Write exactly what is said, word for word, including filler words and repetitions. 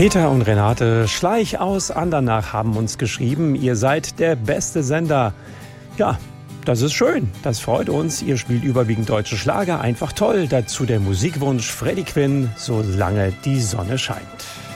Peter und Renate Schleich aus Andernach haben uns geschrieben, ihr seid der beste Sender. Ja, das ist schön, das freut uns. Ihr spielt überwiegend deutsche Schlager, einfach toll. Dazu der Musikwunsch Freddie Quinn, solange die Sonne scheint.